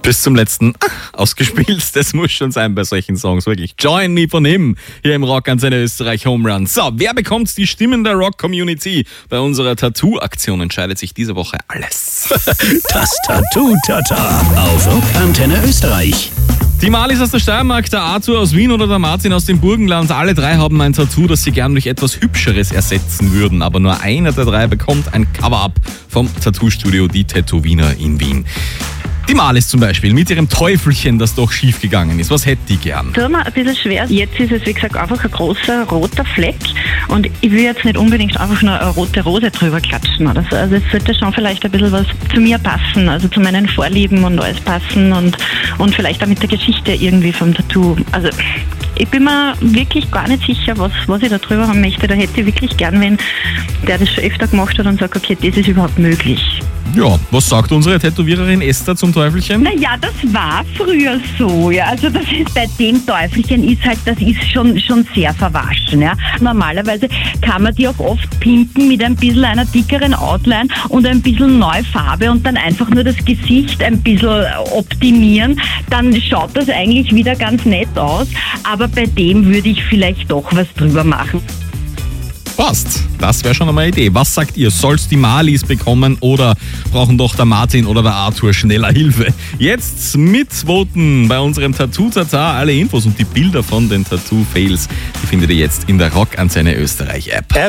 bis zum letzten ausgespielt. Das muss schon sein bei solchen Songs, wirklich. Join Me von ihm hier im Rockantenne Österreich Home Run. So, wer bekommt die Stimmen der Rock-Community? Bei unserer Tattoo-Aktion entscheidet sich diese Woche alles. Das Tattoo-Tata auf Rockantenne Österreich. Die Marlies aus der Steiermark, der Arthur aus Wien oder der Martin aus dem Burgenland, alle drei haben ein Tattoo, das sie gern durch etwas Hübscheres ersetzen würden. Aber nur einer der drei bekommt ein Cover-Up vom Tattoo-Studio Die Tätowiner in Wien. Die Marlies zum Beispiel, mit ihrem Teufelchen, das doch schief gegangen ist. Was hätte die gern? Das war mir ein bisschen schwer. Jetzt ist es, wie gesagt, einfach ein großer roter Fleck. Und ich will jetzt nicht unbedingt einfach nur eine rote Rose drüber klatschen. Oder so. Also es sollte schon vielleicht ein bisschen was zu mir passen, also zu meinen Vorlieben und alles passen und vielleicht auch mit der Geschichte irgendwie vom Tattoo. Also ich bin mir wirklich gar nicht sicher, was ich da drüber haben möchte. Da hätte ich wirklich gern wen, der das schon öfter gemacht hat und sagt, okay, das ist überhaupt möglich. Ja, was sagt unsere Tätowiererin Esther zum Teufelchen? Naja, das war früher so, ja. Also das ist bei dem Teufelchen ist halt, das ist schon sehr verwaschen, ja. Normalerweise kann man die auch oft pimpen mit ein bisschen einer dickeren Outline und ein bisschen neue Farbe und dann einfach nur das Gesicht ein bisschen optimieren. Dann schaut das eigentlich wieder ganz nett aus, aber bei dem würde ich vielleicht doch was drüber machen. Passt, das wäre schon einmal eine Idee. Was sagt ihr? Soll's die Marlies bekommen oder brauchen doch der Martin oder der Arthur schneller Hilfe? Jetzt mitvoten bei unserem Tattoo-Tata. Alle Infos und die Bilder von den Tattoo-Fails, die findet ihr jetzt in der Rockantenne Österreich App.